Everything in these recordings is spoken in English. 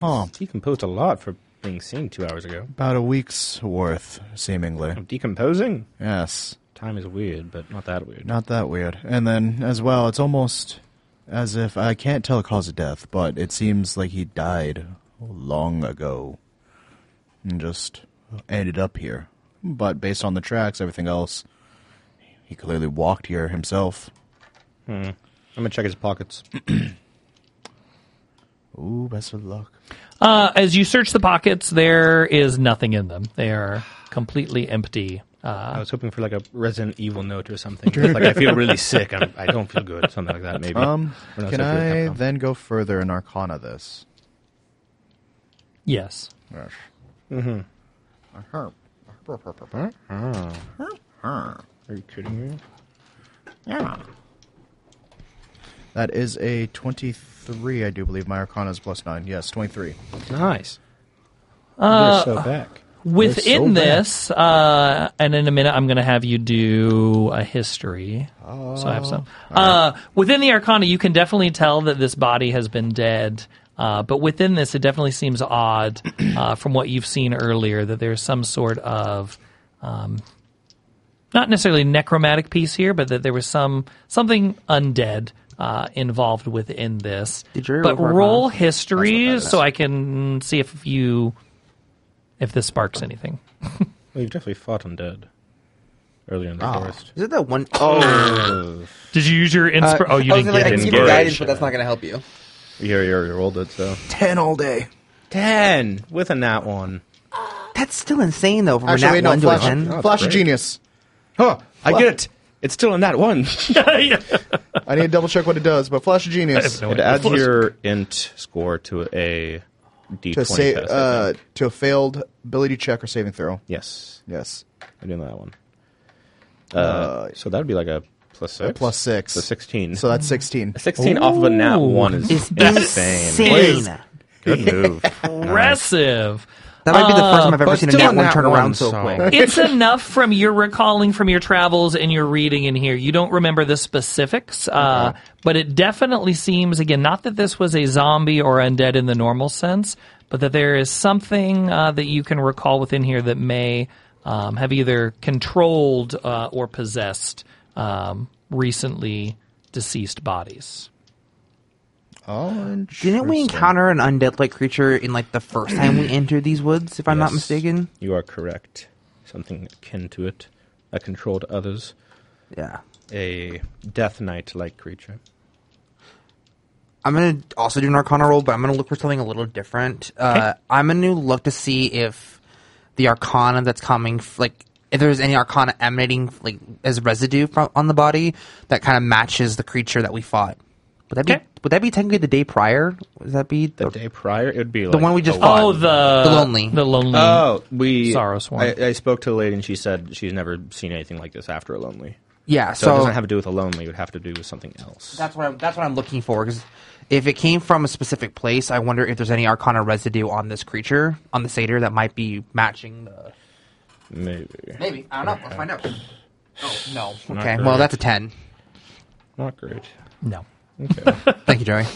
Oh, Decomposed a lot for being seen 2 hours ago. about a week's worth, seemingly. Decomposing? Yes. Time is weird, but not that weird. Not that weird. And then, as well, it's almost as if, I can't tell the cause of death, but it seems like he died long ago and just ended up here. But based on the tracks, everything else, he clearly walked here himself. I'm going to check his pockets. Ooh, best of luck. As you search the pockets, there is nothing in them. They are completely empty. I was hoping for like a Resident Evil note or something. Like I feel really sick. I don't feel good. Something like that, maybe. Can I then go further and Arcana this? Yes. Yes. Mm-hmm. Are you kidding me? Yeah. That is a 23, I do believe. My Arcana is +9. Yes, 23. Nice. You're so back. Within this, and in a minute, I'm going to have you do a history. So I have some. Within the Arcana, you can definitely tell that this body has been dead. But within this, it definitely seems odd from what you've seen earlier that there's some sort of, not necessarily necromantic piece here, but that there was something undead involved within this. But roll history so I can see if this sparks anything. Well, you've definitely fought undead earlier in the forest. Is it that one? Oh. Did you use your inspiration? Oh, you didn't get I it. can give you guidance, but that's not going to help you. You rolled it, so. 10 all day. 10 with a nat 1. That's still insane, though. From Actually, a wait, nat 1 to a Flash, 10. Flash of Genius. Oh, I get it. It's still a nat 1. I need to double check what it does, but Flash of Genius. It adds your int score to a D20 test. To a failed ability check or saving throw. Yes. Yes. I'm doing that one. So that would be like a +6. +6. So 16. So that's 16. A 16 off of a nat 1 is insane. Good move. Impressive. That might be the first time I've ever but seen a still nat a 1 nat turn one, around so so- quick. It's enough from your recalling from your travels and your reading in here. You don't remember the specifics, but it definitely seems, again, not that this was a zombie or undead in the normal sense, but that there is something that you can recall within here that may have either controlled or possessed recently deceased bodies. Oh, Didn't we encounter an undead-like creature in like the first time we entered these woods, if I'm not Yes. mistaken? You are correct. Something akin to it that controlled others. Yeah. A Death Knight-like creature. I'm going to also do an Arcana roll, but I'm going to look for something a little different. I'm going to look to see if the Arcana that's coming, if there's any Arcana emanating as residue on the body that kind of matches the creature that we fought. Would that be technically the day prior? Would that be The day prior? It would be the one we just Oh, fought? the lonely. The lonely. Oh, Sorrow Swarm. I spoke to the lady and she said she's never seen anything like this after a lonely. Yeah, So it doesn't have to do with a lonely. It would have to do with something else. That's what I'm looking for. Because if it came from a specific place, I wonder if there's any Arcana residue on this creature, on the satyr, that might be matching the. Maybe. I don't know. Let's find out. Oh no. Not Okay. great. Well, that's a 10. Not great. No. Okay. Thank you, Joey.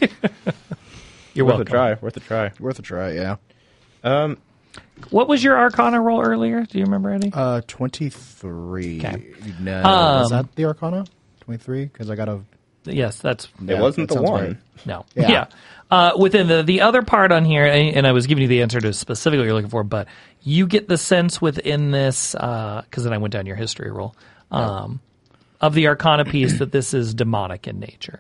You're Worth welcome. a try. Worth a try. worth a try, yeah. What was your Arcana roll earlier? Do you remember, Eddie? 23. Okay. No, is that the Arcana? 23? Because I got a... Yes, that's It wasn't that the sounds one. right. no. Yeah. Within the other part on here, and I was giving you the answer to specifically what you're looking for, but you get the sense within this, because then I went down your history roll, of the Arcana piece that this is demonic in nature.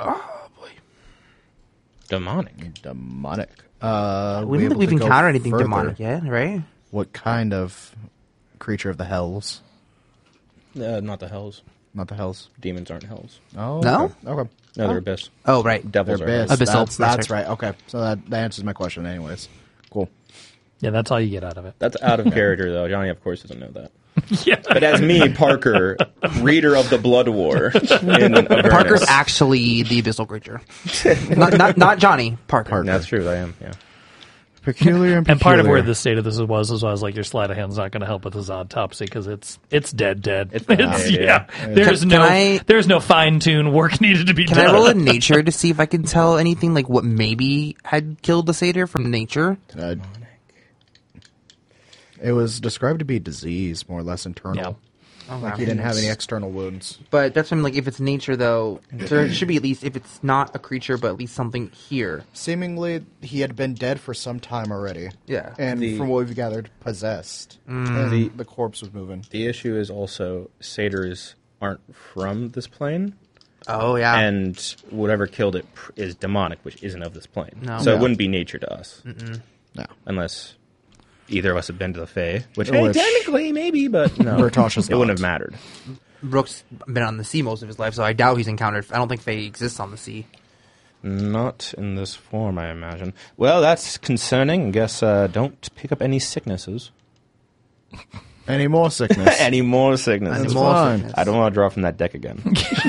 Demonic. Demonic. We don't think we've encountered anything demonic yet, right? What kind of creature of the hells? Not the hells. Not the hells. Demons aren't hells. Oh, No? Okay. No, they're abyss. Oh, right. Devils They're are abyss. hells. Abyssal. That's right. Okay. So that answers my question anyways. Cool. Yeah, that's all you get out of it. That's out of character, though. Johnny, of course, doesn't know that. Yeah. But as me, Parker, reader of the Blood War, in Avernus. Parker's actually the abyssal creature. not Johnny. Parker. That's true. I am. Yeah. Peculiar and peculiar. And part of where the state of this was I was like, your sleight of hand's not going to help with this autopsy because it's dead. There's no fine tune work needed to be done. Can I roll in nature to see if I can tell anything like what maybe had killed the satyr from nature? It was described to be disease, more or less internal. Yeah. Like he didn't have any external wounds. But that's what I'm like, if it's nature though, there should be at least, if it's not a creature, but at least something here. Seemingly, he had been dead for some time already. Yeah. And from what we've gathered, possessed. And the corpse was moving. The issue is also satyrs aren't from this plane. Oh, yeah. And whatever killed it is demonic, which isn't of this plane. No. So Yeah. it wouldn't be nature to us. No. Unless either of us have been to the Fae. Which, Which- technically, maybe, but no. Bertosh has it wouldn't not. have mattered. Brooks been on the sea most of his life, so I doubt he's encountered. I don't think Fae exists on the sea. Not in this form, I imagine. Well, that's concerning. I guess don't pick up any sicknesses. Any more sickness? Any more sicknesses. That's more fine. sickness. I don't want to draw from that deck again.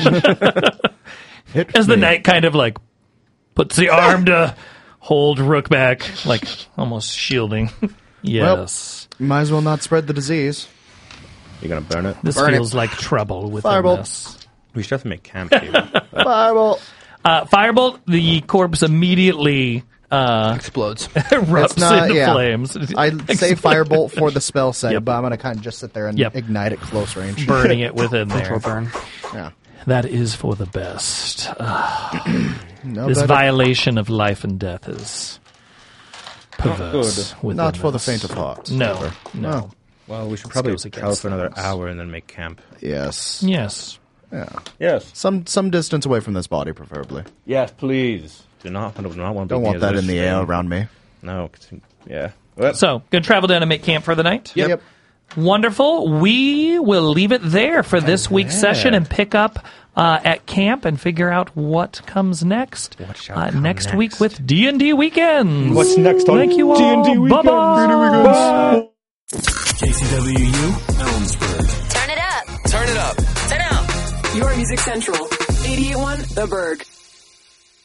Hit As the me. knight kind of like puts the arm to hold Rook back, like almost shielding. Yes. Might as well not spread the disease. You're going to burn it? This Burn it. feels like trouble within Firebolt. this. We should have to make camp here. Fireball. Firebolt, the corpse immediately Explodes. erupts not- into yeah. flames. I say firebolt for the spell set, Yep. but I'm going to kind of just sit there and Yep. ignite it close range. Burning it within Control there. burn. Yeah. That is for the best. No This better- violation of life and death is perverse. within Not for the this. faint of heart. No, Never. no. Well, we should probably goes travel against for another things. hour and then make camp. Yes. Yes. Yeah. Yes. Some distance away from this body, preferably. Yes, please. Do not want to Don't want that in the air around me. No. Yeah. Well, So, gonna travel down and make camp for the night? Yep. Wonderful. We will leave it there for this week's session and pick up at camp and figure out what comes next. What shall come next next? week with D&D Weekends. What's next on Thank you all. D&D Weekends? Bye-bye. KCWU, Ellensburg. Turn it up. Turn it up. Turn it up. Your Music Central. 88.1 The Berg.